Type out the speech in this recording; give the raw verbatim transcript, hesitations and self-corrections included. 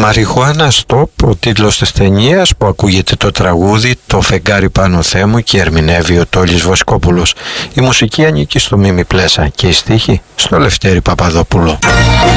Μαριχουάνα Stop, ο τίτλος της ταινίας, που ακούγεται το τραγούδι «Το φεγγάρι πάνω Θεέ μου» και ερμηνεύει ο Τόλης Βοσκόπουλος. Η μουσική ανήκει στο Μίμη Πλέσα και η στίχη στο Λευτέρη Παπαδόπουλο.